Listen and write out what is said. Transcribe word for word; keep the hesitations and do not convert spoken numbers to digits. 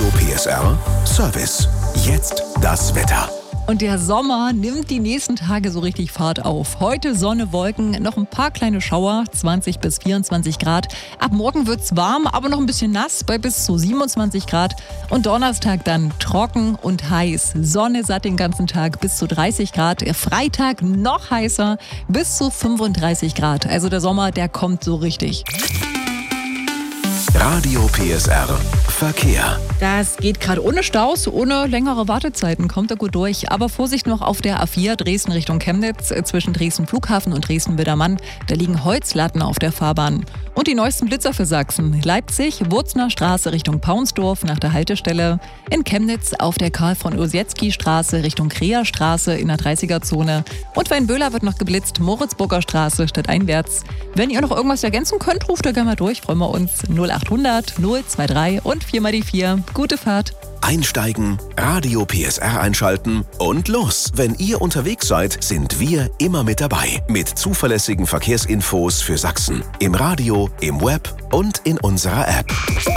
P S R Service. Jetzt das Wetter. Und der Sommer nimmt die nächsten Tage so richtig Fahrt auf. Heute Sonne, Wolken, noch ein paar kleine Schauer, zwanzig bis vierundzwanzig Grad. Ab morgen wird's warm, aber noch ein bisschen nass bei bis zu siebenundzwanzig Grad. Und Donnerstag dann trocken und heiß. Sonne satt den ganzen Tag bis zu dreißig Grad. Freitag noch heißer bis zu fünfunddreißig Grad. Also der Sommer, der kommt so richtig. Radio P S R Verkehr. Das geht gerade ohne Staus, ohne längere Wartezeiten, kommt er gut durch. Aber Vorsicht noch auf der A vier Dresden Richtung Chemnitz, zwischen Dresden Flughafen und Dresden-Wildermann. Da liegen Holzlatten auf der Fahrbahn. Und die neuesten Blitzer für Sachsen. Leipzig, Wurzner Straße Richtung Paunsdorf nach der Haltestelle. In Chemnitz auf der Karl-von-Ossietzky-Straße Richtung Kreerstraße in der dreißiger-Zone. Und Weinböhler wird noch geblitzt, Moritzburger Straße stadteinwärts. Wenn ihr noch irgendwas ergänzen könnt, ruft ihr gerne mal durch, freuen wir uns. null achthundert null drei und vier mal die vier. Gute Fahrt. Einsteigen, Radio P S R einschalten und los. Wenn ihr unterwegs seid, sind wir immer mit dabei. Mit zuverlässigen Verkehrsinfos für Sachsen. Im Radio, im Web und in unserer App.